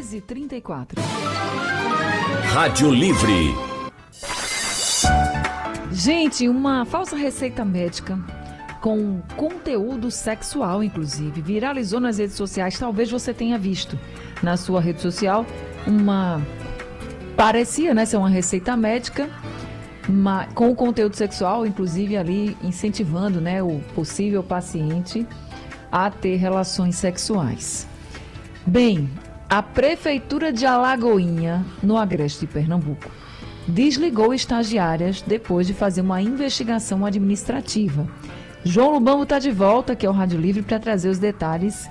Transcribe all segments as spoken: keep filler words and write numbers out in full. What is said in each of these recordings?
treze e trinta e quatro. Rádio Livre. Gente, uma falsa receita médica com conteúdo sexual, inclusive, viralizou nas redes sociais. Talvez você tenha visto na sua rede social uma... Parecia, né, ser uma receita médica uma... com conteúdo sexual, inclusive ali incentivando, né, o possível paciente a ter relações sexuais. Bem, a Prefeitura de Alagoinha, no Agreste de Pernambuco, desligou estagiárias depois de fazer uma investigação administrativa. João Lubambo está de volta aqui ao Rádio Livre para trazer os detalhes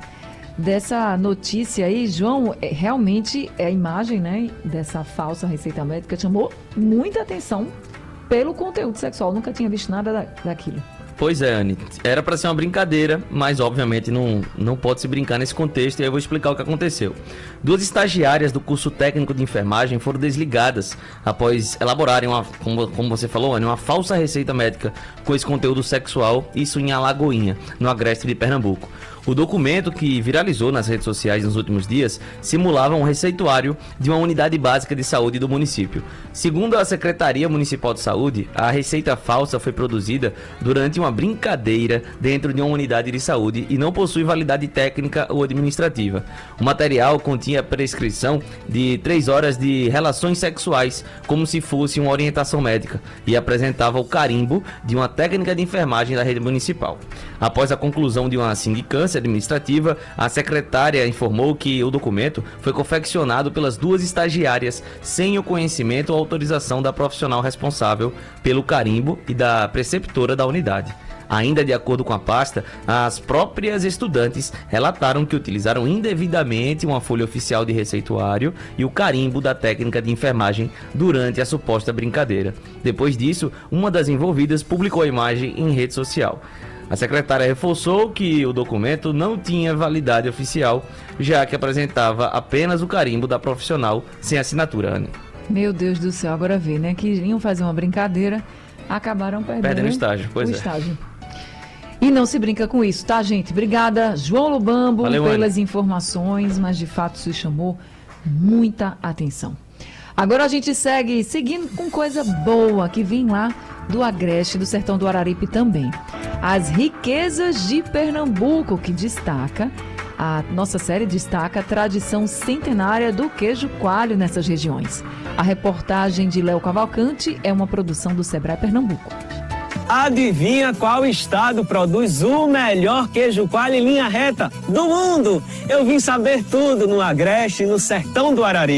dessa notícia aí. João, é, realmente a imagem, né, dessa falsa receita médica chamou muita atenção pelo conteúdo sexual. Nunca tinha visto nada da, daquilo. Pois é, Anny. Era para ser uma brincadeira, mas obviamente não, não pode se brincar nesse contexto, e aí eu vou explicar o que aconteceu. Duas estagiárias do curso técnico de enfermagem foram desligadas após elaborarem, uma, como, como você falou, Anny, uma falsa receita médica com esse conteúdo sexual, isso em Alagoinha, no Agreste de Pernambuco. O documento, que viralizou nas redes sociais nos últimos dias, simulava um receituário de uma unidade básica de saúde do município. Segundo a Secretaria Municipal de Saúde, a receita falsa foi produzida durante uma brincadeira dentro de uma unidade de saúde e não possui validade técnica ou administrativa. O material continha prescrição de três horas de relações sexuais, como se fosse uma orientação médica, e apresentava o carimbo de uma técnica de enfermagem da rede municipal. Após a conclusão de uma sindicância administrativa, a secretária informou que o documento foi confeccionado pelas duas estagiárias sem o conhecimento ou autorização da profissional responsável pelo carimbo e da preceptora da unidade. Ainda de acordo com a pasta, as próprias estudantes relataram que utilizaram indevidamente uma folha oficial de receituário e o carimbo da técnica de enfermagem durante a suposta brincadeira. Depois disso, uma das envolvidas publicou a imagem em rede social. A secretária reforçou que o documento não tinha validade oficial, já que apresentava apenas o carimbo da profissional sem assinatura, Anny. Meu Deus do céu, agora vê, né? Que iam fazer uma brincadeira, acabaram perdendo, perdendo o estágio, pois o é. estágio. E não se brinca com isso, tá, gente? Obrigada, João Lubambo, Valeu, pelas Anny. informações, mas de fato isso chamou muita atenção. Agora a gente segue seguindo com coisa boa que vem lá do Agreste, do sertão do Araripe também. As riquezas de Pernambuco, que destaca, a nossa série destaca a tradição centenária do queijo coalho nessas regiões. A reportagem de Léo Cavalcante é uma produção do Sebrae Pernambuco. Adivinha qual estado produz o melhor queijo coalho em linha reta do mundo? Eu vim saber tudo no Agreste, no sertão do Araripe.